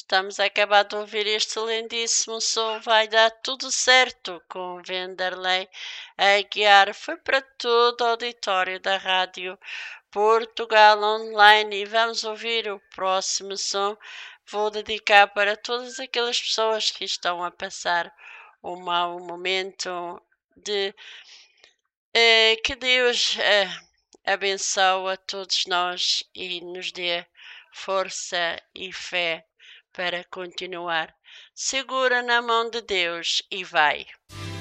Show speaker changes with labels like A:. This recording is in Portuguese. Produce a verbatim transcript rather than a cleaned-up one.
A: Estamos a acabar de ouvir este lindíssimo som. Vai dar tudo certo com Vanderlei a guiar. Foi para todo o auditório da Rádio Portugal Online e vamos ouvir o próximo som. Vou dedicar para todas aquelas pessoas que estão a passar um mau momento de eh, que Deus eh, abençoe a todos nós e nos dê força e fé para continuar. Segura na mão de Deus e vai.